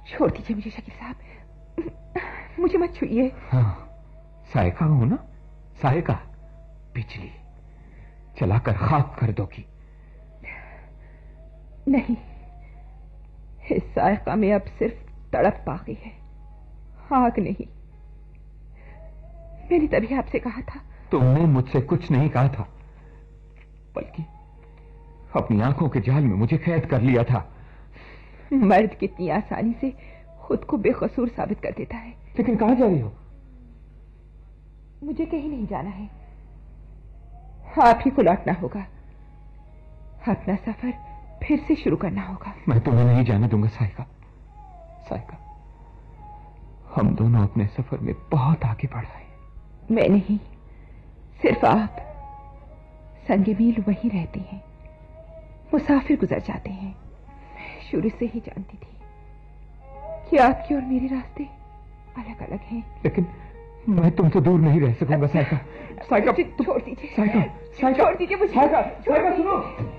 छोड़ दीजिए मुझे शकील साहब, मुझे मत छुइए। हाँ, सायका हो ना, सायका, बिजली चलाकर खाक कर दोगी। नहीं, इस सायका में अब सिर्फ तड़प बाकी है, आग नहीं। मैंने तभी आपसे कहा था। तुमने मुझसे कुछ नहीं कहा था, बल्कि अपनी आंखों के जाल में मुझे कैद कर लिया था। मर्द कितनी आसानी से खुद को बेकसूर साबित कर देता है। लेकिन कहां जा रही हो? मुझे कहीं नहीं जाना है, आप ही को लौटना होगा, अपना सफर फिर से शुरू करना होगा। मैं तुम्हें नहीं जाने दूंगा सायका। सायका, हम दोनों अपने सफर में बहुत आगे बढ़ा है। मैं नहीं, सिर्फ आप। संगे मील वहीं रहते हैं, मुसाफिर गुजर जाते हैं। शुरू से ही जानती थी कि आपके और मेरे रास्ते अलग अलग हैं। लेकिन मैं तुमसे दूर नहीं रह सकूंगा सायका। सायका, छोड़ दीजिए। सायका, सायका, छोड़ दीजिए मुझे। सायका, सायका सुनो।